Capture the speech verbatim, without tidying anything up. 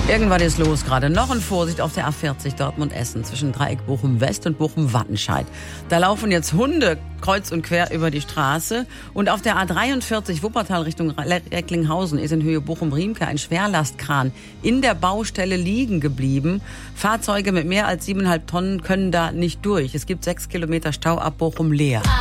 Irgendwas ist los gerade. Noch in Vorsicht auf der A vierzig Dortmund-Essen zwischen Dreieck Bochum-West und Bochum-Wattenscheid. Da laufen jetzt Hunde kreuz und quer über die Straße. Und auf der A dreiundvierzig Wuppertal Richtung Recklinghausen ist in Höhe Bochum-Riemke ein Schwerlastkran in der Baustelle liegen geblieben. Fahrzeuge mit mehr als siebeneinhalb Tonnen können da nicht durch. Es gibt sechs Kilometer Stau ab Bochum-Leer.